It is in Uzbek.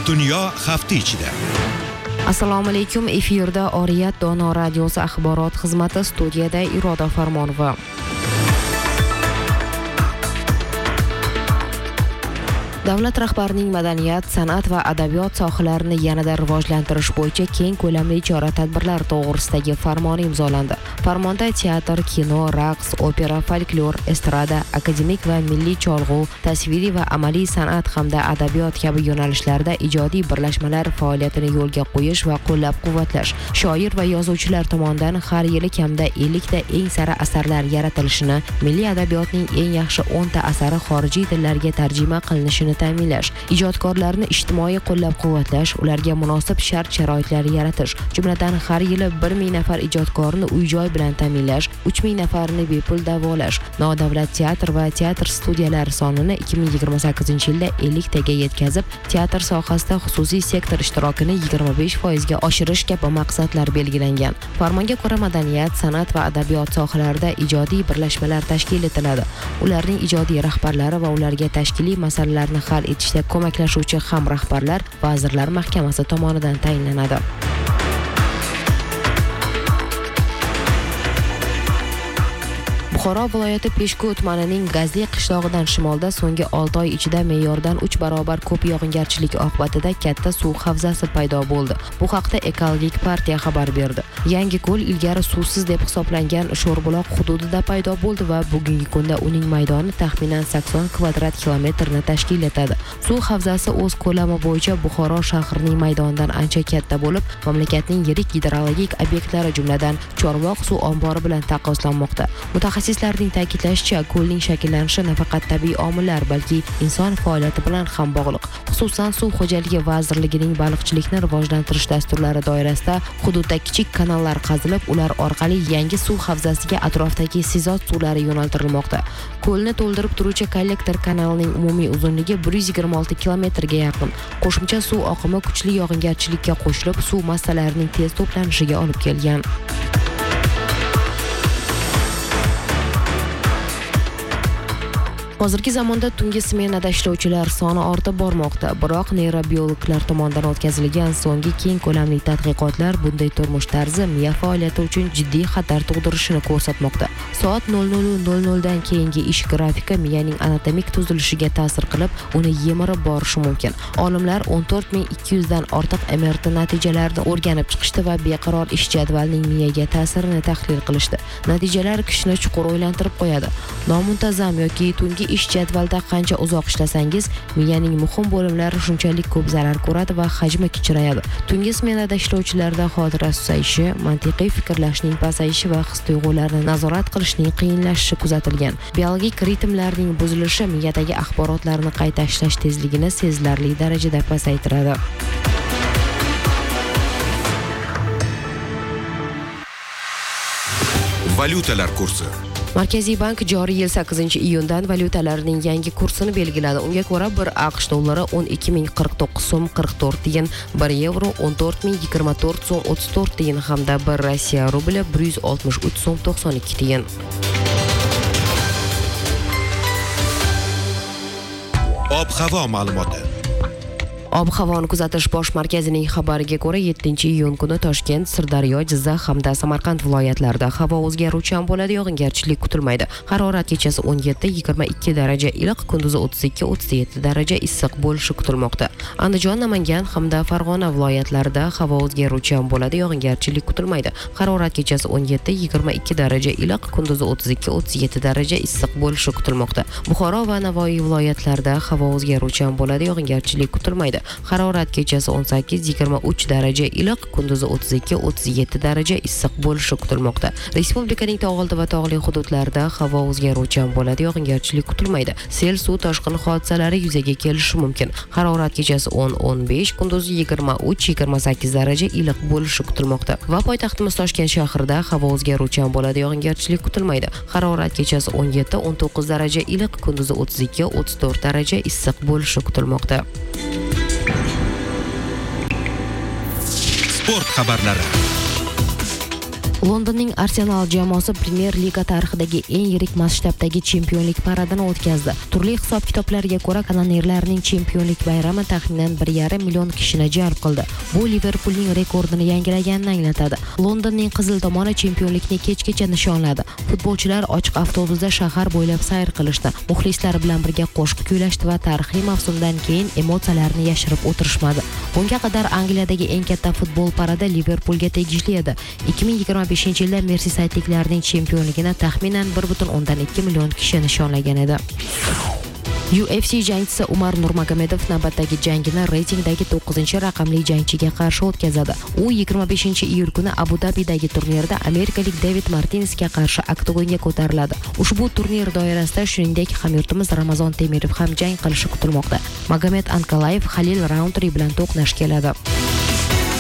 Dunyo hafta ichida. Assalomu alaykum. Efirda Oriyat Dono radiosi axborot xizmati, studiyada Iroda Farmonova. Davlat rahbarining madaniyat, san'at va adabiyot sohalarini yanada rivojlantirish bo'yicha keng ko'lamli chora-tadbirlar to'g'risidagi farmoni imzolandi. Farmonda teatr, kino, raqs, opera, folklor, estrada, akademik va milliy cholg'u, tasviriy va amaliy san'at hamda adabiyot kabi yo'nalishlarda ijodiy birlashmalar faoliyatini yo'lga qo'yish va qo'llab-quvvatlash, shoir va yozuvchilar tomonidan har yili kamda 50 ta eng sara asarlar yaratilishini, milliy adabiyotning eng yaxshi 10 ta asari xorijiy tillarga tarjima qilinishini ta'minlash, ijodkorlarni ijtimoiy qo'llab-quvvatlash, ularga munosib shart-sharoitlar yaratish, jumladan har yili 1000 nafar ijodkorni uy-joy bilan ta'minlash, 3000 nafarni bepul davolash, nodavlat teatr va teatr studiyalari sonini 2028-yilda 50 taga yetkazib, teatr sohasida xususiy sektor ishtirokini 25% ga oshirish kabi maqsadlar belgilangan. Farmonga ko'ra madaniyat, san'at va adabiyot sohalarida ijodiy birlashmalar tashkil etiladi. Ularning ijodiy rahbarlari va ularga tashkiliy masalalarni hal etishda ko'maklashuvchi ham rahbarlar Vazirlar Mahkamasi tomonidan tayinlanadi. Buxoro viloyati Peshku tumanining Gazli qishlog'idan shimolda so'nggi 6 oy ichida me'yordan 3 barobar ko'p yog'ingarchilik oqibatida katta suv havzasi paydo bo'ldi. Bu haqda Ekologik partiya xabar berdi. Yangi ko'l ilgari suvsiz deb hisoblangan Sho'rbuloq hududida paydo bo'ldi va bugungi kunda uning maydoni taxminan 80 kvadrat kilometrni tashkil etadi. Suv havzasi o'z ko'lami bo'yicha Buxoro shahrining maydonidan ancha katta bo'lib, mamlakatning yirik gidrologik obyektlari jumladan Chorvoq suv ombori bilan taqqoslanmoqda. Mutaxassislarning ta'kidlashicha, ko'lning shakllanishi nafaqat tabiiy omillar, balki inson faoliyati bilan ham bog'liq. Xususan, Suv xo'jaligi vazirligining baliqchilikni rivojlantirish dasturlari doirasida hududda kichik kanallar qazilib, ular orqali yangi suv havzasiga atrofdagi sizot suvlari yo'naltirilmoqda. Ko'lni to'ldirib turuvchi kollektor kanalining umumiy uzunligi 126 kilometrga yaqin. Qo'shimcha suv oqimi kuchli yog'ingarchilikka qo'shilib, suv massalarining tez to'planishiga olib kelgan. Hozirgi zamonda tungi smenada ishlovchilar soni ortib bormoqda, biroq neyrobiologlar tomonidan o'tkazilgan so'nggi keng ko'lamli tadqiqotlar bunday turmush tarzi miya faoliyati uchun jiddiy xatar tug'dirishini ko'rsatmoqda. Soat 00:00 dan keyingi ish grafiki miyaning anatomik tuzilishiga ta'sir qilib, uni yemirib borishi mumkin. Olimlar 14200 dan ortiq MRT natijalarini o'rganib chiqishdi va beqaror ish jadvalining miyaga ta'sirini tahlil qilishdi. Natijalar kishini chuqur o'ylantirib qo'yadi. Nomuntazam yoki tungi ish jadvalda qancha uzoq ishlasangiz, miyaning muhim bo'limlari shunchalik ko'p zarar ko'radi va hajmi kichrayadi. Tungi smenada ishlovchilarda xotira susayishi, mantiqiy fikrlashning pasayishi va his-tuyg'ularni nazorat qilishning qiyinlashishi kuzatilgan. Biologik ritmlarning buzilishi miyadagi axborotlarni qayta ishlash tezligini sezilarli darajada pasaytiradi. Valyutalar kursi. Markaziy bank joriy yil 8-iyundan valyutalarning yangi kursini belgiladi. Unga ko'ra 1 AQSh dollari 12049 so'm 44 tiyin, 1 yevro 14024 so'm 34 tiyin hamda 1 Rossiya rubli 163 so'm 92 tiyin. Ob-havo ma'lumoti. Ob-havoni kuzatish bosh markazining xabariga ko'ra 7-iyun kuni Toshkent, Sirdaryo, Jizzax hamda Samarqand viloyatlarida havo o'zgaruvchan bo'ladi, yog'ingarchilik kutilmaydi. Harorat kechasi 17-22 daraja iliq, kunduzi 32-37 daraja issiq bo'lishi kutilmoqda. Andijon, Namangan hamda Farg'ona viloyatlarida havo o'zgaruvchan bo'ladi, yog'ingarchilik kutilmaydi. Harorat kechasi 17-22 daraja iliq, kunduzi 32-37 daraja issiq bo'lishi kutilmoqda. Buxoro va Navoiy viloyatlarida havo o'zgaruvchan bo'ladi, yog'ingarchilik kutilmaydi. Harorat kechasi 18-23 daraja iliq, kunduzi 32-37 daraja issiq bo'lishi kutilmoqda. Respublikaning tog'oldi va tog'li hududlarida havo o'zgaruvchan bo'ladi, yog'ingarchilik kutilmaydi. Sel, suv toshqini hodisalari yuzaga kelishi mumkin. Harorat kechasi 10-15, kunduzi 23-28 daraja iliq bo'lishi kutilmoqda. Va poytaxtimiz Toshkent shahrida havo o'zgaruvchan bo'ladi, yog'ingarchilik kutilmaydi. Harorat kechasi 17-19 daraja iliq, kunduzi 32-34 daraja issiq bo'lishi kutilmoqda. Sport xabarlari. Londonning Arsenal jamoasi Premier Liga tarixidagi eng yirik masshtabdagi chempionlik paradini o'tkazdi. Turli hisob-kitoblarga ko'ra, kanonerlarning chempionlik bayrami taxminan 1,5 million kishini jalb qildi. Bu Liverpoolning rekordini yangilaganini anglatadi. Londonning qizil tomoni chempionlikni kechgacha nishonladi. Futbolchilar ochiq avtobusda shahar bo'ylab sayr qilishdi. Muxlislar bilan birga qo'shiq kuylashdi va tarixiy mavsumdan keyin emotsiyalarini yashirib o'tirishmadi. Bunga qadar Angliyadagi eng katta futbol paradi Liverpoolga tegishli edi. 2025-yilda Mersisaytliklarning chempionligini taxminan 1,2 million kishi nishonlagan edi. UFC jangchisi Umar Nurmagomedov navbatdagi jangini reytingdagi 9-raqamli jangchiga qarshi o'tkazadi. U 25-iyul kuni Abu Dabidagi turnirda amerikalik David Martinezga qarshi oktagonga ko'tariladi. Ushbu turnir doirasida shuningdek hamyurtimiz Ramazon Temirov ham jang qilishi kutilmoqda. Magomed Ankalayev Halil Roundtree bilan to'qnash keladi.